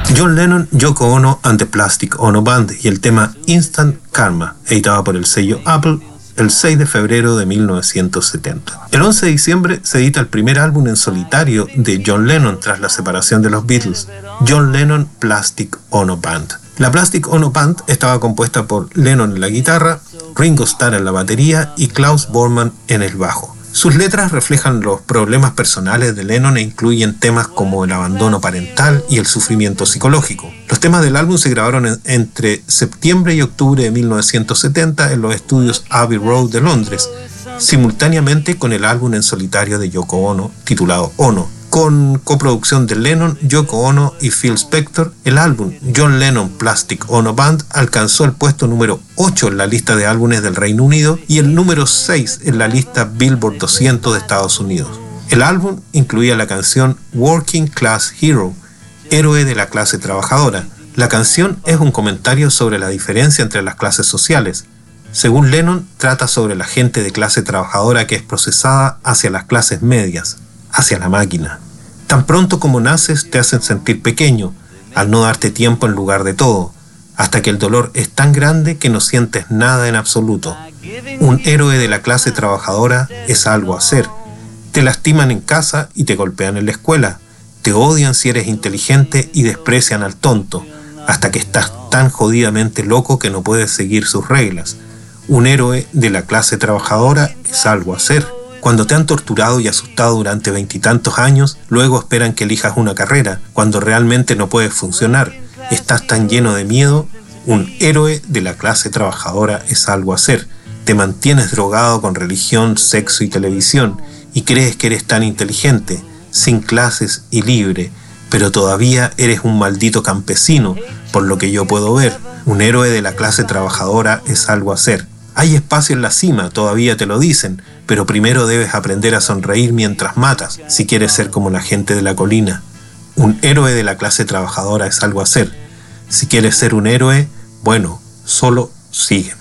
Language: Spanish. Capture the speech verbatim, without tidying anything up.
John Lennon, Yoko Ono and the Plastic Ono Band y el tema Instant Karma, editado por el sello Apple el seis de febrero de mil novecientos setenta. El once de diciembre se edita el primer álbum en solitario de John Lennon tras la separación de los Beatles, John Lennon Plastic Ono Band. La Plastic Ono Band estaba compuesta por Lennon en la guitarra, Ringo Starr en la batería y Klaus Bormann en el bajo. Sus letras reflejan los problemas personales de Lennon e incluyen temas como el abandono parental y el sufrimiento psicológico. Los temas del álbum se grabaron en, entre septiembre y octubre de mil novecientos setenta en los estudios Abbey Road de Londres, simultáneamente con el álbum en solitario de Yoko Ono, titulado Ono. Con coproducción de Lennon, Yoko Ono y Phil Spector, el álbum John Lennon Plastic Ono Band alcanzó el puesto número ocho en la lista de álbumes del Reino Unido y el número seis en la lista Billboard doscientos de Estados Unidos. El álbum incluía la canción Working Class Hero, héroe de la clase trabajadora. La canción es un comentario sobre la diferencia entre las clases sociales. Según Lennon, trata sobre la gente de clase trabajadora que es procesada hacia las clases medias, hacia la máquina. Tan pronto como naces te hacen sentir pequeño, al no darte tiempo en lugar de todo, hasta que el dolor es tan grande que no sientes nada en absoluto. Un héroe de la clase trabajadora es algo a hacer. Te lastiman en casa y te golpean en la escuela. Te odian si eres inteligente y desprecian al tonto, hasta que estás tan jodidamente loco que no puedes seguir sus reglas. Un héroe de la clase trabajadora es algo a hacer. Cuando te han torturado y asustado durante veintitantos años, luego esperan que elijas una carrera, cuando realmente no puedes funcionar. Estás tan lleno de miedo. Un héroe de la clase trabajadora es algo a hacer. Te mantienes drogado con religión, sexo y televisión, y crees que eres tan inteligente, sin clases y libre, pero todavía eres un maldito campesino, por lo que yo puedo ver. Un héroe de la clase trabajadora es algo a hacer. Hay espacio en la cima, todavía te lo dicen, pero primero debes aprender a sonreír mientras matas, si quieres ser como la gente de la colina. Un héroe de la clase trabajadora es algo a hacer. Si quieres ser un héroe, bueno, solo sigue.